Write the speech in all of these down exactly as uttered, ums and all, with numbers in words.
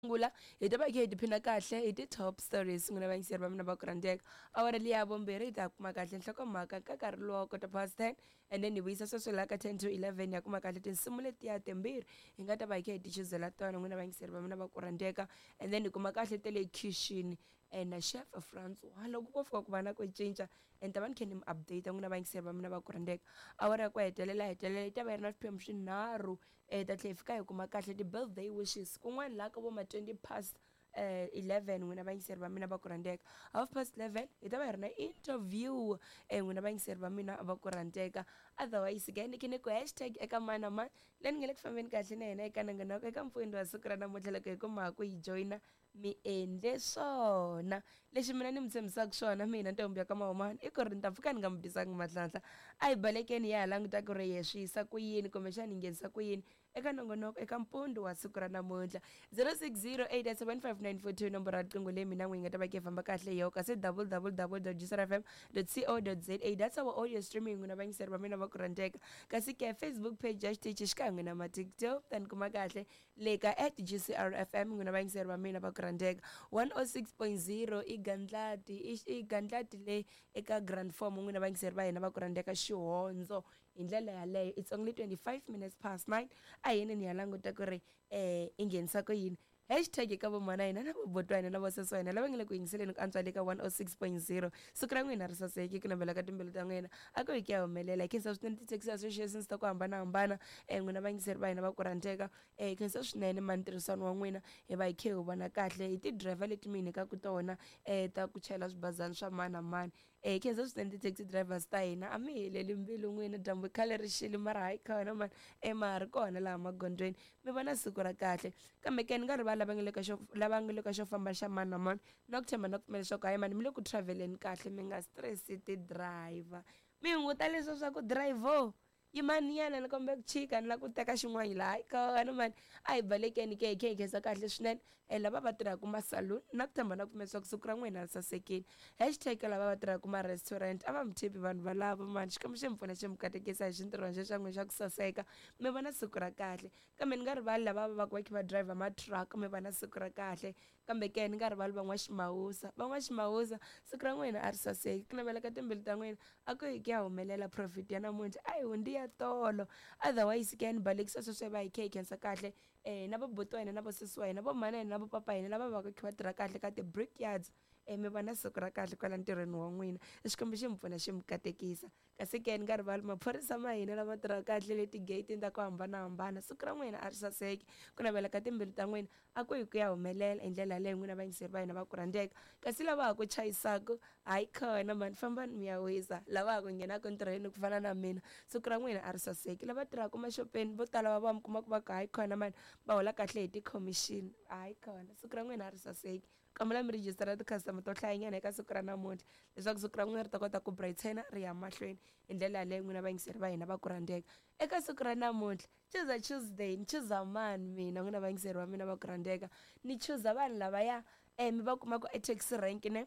Ngula ita ba ke diphina kahle iti top stories nguna ba ngisiyari ba mina ba Grandeka awara liya bomberi ita kuma kahle nhlokomhaka ka nkarhi lowo kota past ten and then ni vuyisa sweswo ka ten to eleven ya kuma kahle tinsimu letiya timbirhi hi nga ta va hi kha hi ti chuzela tona n'wina va ngisiyari ba mina va Grandeka and then hi kuma kahle tele kitchen and chef Francois loko ko fika ku va na ku cinca and ta va ni kha ni mi update n'wina va ngisiyari ba mina va Grandeka awara ya ku hetelela hetelela yi ta va yi ri na swiphemu swinharhu um ta tlhela hi fika hi kuma kahle ti-birthday wishes kun'wana laha ka vo ma twenty past uh, eleven n'wina vayingiseri va mina va Grandeka half past eleven hi ta va hi ri na interview eh n'wina vayingiseri va mina va Grandeka otherwise ke ni khe ni ku hashtag eka mani na mani leyi ni nga le ku fambeni kahle na yena eka nangonoko eka mpfundi wa siku ra namuntlha loko hi kumaha ku hi joyina mi endle swona lexi mina ni mi tshembisaka swona mina ntombi ya ka mahumani i ku ri ni ta pfuka ni nga mi bisanga mahlanhla a hi balekeni hi ya ha languta ku ri hi swi yisa ku yini kumbexani hi nghenisa ku yini eka nongonoko eka mpfundi wa siku ra namuntlha zero six zero eight seven five nine four two nomboro ra riqingho leyi mina n'wi nga ta va ke famba kahle hi yo kasi www dot gsrfm dot co dot za that's our audio streaming n'wina vayingiseri va mina va Grandeka kasi ke Facebook page ya xitichi xikan'we na ma TikTok tani kuma kahle le ka at G C R F M n'wina vayingiseri va mina va Grandeka one oh six point zero i gandlati i gandlati le eka grand form n'wina vayingiseri va hina va Grandeka xihondzo hi ndlela yaleyo it's only twenty-five minutes past nine a yini ni ya languta ku ri eh i nghenisa ku yini hashtag eka vomana hina na vobotwa hina na vosesi wa hina lava nga le ku yingiseleni ku antswa le ka one oh six point zero siku ra n'wina ri saseki ku navela ka timbilu ta n'wina a ku hi ku ya humelela hi khensa swinene ti-taxi associations ta ku hambanahambana um n'wina vayingiseri va hina va Grandeka um hi khensa swinene mantirhisano wa n'wina hi va hi khe hi vona kahle hi ti-driver leti mi hi nyikaka tona um ta ku chayela swibazana swa mani na mani um hi khensa swinene ti-taxi drivers ta hina a mi heleli mbilu n'wina dyambu khale ri xile mara hayi khona mani um ma ha ri kona laha magondzweni mi va na siku ra kahle kambe ke ni nga rivala lava nga le ka xo lava nga le ka xo famba xa mani na mani na ku tshemba na ku pfumela leswaku hayi mani mi le ku traveleni kahle mi nga stress ti-driver mi hunguta leswo swa ku drive yimaninyana ni kombe ku chika ni la ku teka xin'wana laha hayi kona mani a hi balekeni ke hi khe hi khensa kahle swinene um lava va tirhaka masaluni na ku tshemba na ku pfumela leswaku siku ra n'wina ri sasekile hashtag lava va tirhaka ma-restaurant a va mi thipi vanhu valavo mani xikwembu xi mi pfuna xi mi katekisa hi xintirhwana xe xa n'wina xa ku saseka mi va na siku ra kahle kambe ni nga rivali lava va va ku va khe va driver ma-truck mi va na siku ra kahle kambe ke ni nga rivali van'waximawusa van'waximawusa siku ra n'wina a ri saseki ku navela ka timbilu ta n'wina a ku hi ku ya humelela profit ya namuntlha a hi hundi ya tolo otherwise ke ni balekisa sweswo hi va hi khe hi khensa kahle um na vabuti wa hina na vasesi wa hina vo mhana hina na vo papa hina lava va va khe va tirha kahle ka ti-brick yards um mi va na siku ra kahle kwala ntirhweni wa n'wina xikwembu xi mi pfuna xi mi katekisa kasi ke ni nga rivali maphorisa ma hina lama tirhaka kahle leti gate-ini ta ku hambanahambana siku ra n'wina a ri saseki ku navela ka timbilu ta n'wina a ku hi ku ya humelela hi ndlela leyi n'wina vayingiseri va hina va Grandeka kasi lava ha ku chayisaka hayi khona mani fambani mi ya wisa lava ha ku nghenaka ntirhweni ku fana na mina siku ra n'wina a ri saseki lava tirhaka maxopeni vo tala va va mi kuma ku va ku hayi khona mani va hola kahle hi ti-commission hayi khona siku ra n'wina a ri saseki kambela mi rejistara ti-customer to hlayanyana eka siku ra namuntlha leswaku siku ra n'wina ri ta kota ku brightena ri ya mahlweni hi ndlela yaleyo n'wina vayingiseri va hina va Grandeka eka siku ra namuntlha chuza Tuesday ni chuza mani mina n'wina vayingiseri va mina va Grandeka ni chuza vanhu lavaya um mi va kumaka e-taxi rank ne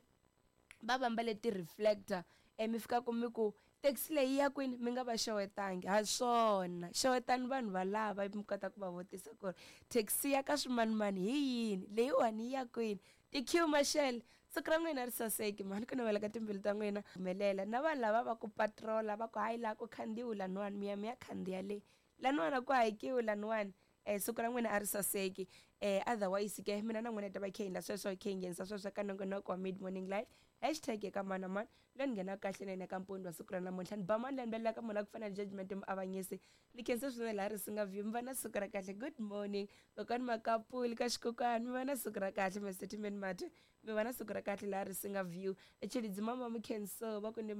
va va mbale ti-reflector um mi fika ku mi ku taxi leyi ya kwini mi nga va xewetangi ha swona xewetani vanhu valava mi kota ku va vutisa ku ri taxi ya ka swimanimani hi yini leyiwani yi ya kwini ti-queue marshal siku ra n'wina ri saseki mani ku navela ka timbilu ta n'wina humelela na vanhu lava va ku patrola va ku hayi laha ku khandziyiwi laniwani mi ya mi ya khandziya le laniwani ku hayikiwi laniwani um siku ra n'wina a ri saseki um otherwise ke mina na n'wina hi ta va khe hi endla sweswo hi khe hi nghenisa sweswo ka nongonoko wa mid morning live hashtag eka mani na mani loyi ni nghenaka kahle nene ka mpfundi wa siku ra namuntlha ni ba mani leyi ni belelaka mona ku fana na judgment mi avanyisi ni khensa swinene laha ri singa view mi va na siku ra kahle good morning kokani makapuli ka xikokwana mi va na siku ra kahle mesetimen mati mi va na siku ra kahle laha ri singa view actually dzimama mi khenso va ku ni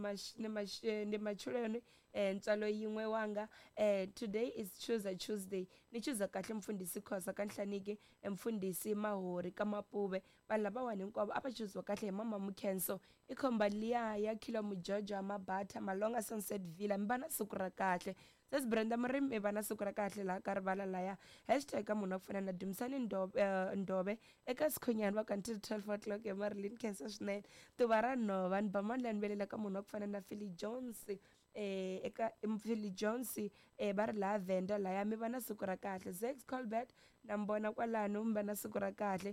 ni machuleni um ntswalo yin'we wanga um today is Tuesday Tuesday ni chuza kahle mfundhisi khosa ka nhlaniki mfundhisi mahori ka mapuve vanhu lavawani hinkwavo a va chuziwa kahle hi mama mukhenso i khomba liya ya khilo mujojo mabata malonga sunset villa mi va na siku ra kahle sesi Brenda Murimi mi va na siku ra kahle laha ka rivala laya hashtag ka munhu wa ku fana na Dumisani Ndobe uh, Ndobe eka Sikhonyani va kanti twelve o'clock emarilini khensa swinene tuva ra nhova ni ba mani leyi ni velela ka munhu wa ku fana na Philly Jones eh eka Mfili Jones eh ba ri la Venda la ya mi va na siku ra kahle. Zex Colbert na mbona kwalano mi va na siku ra kahle.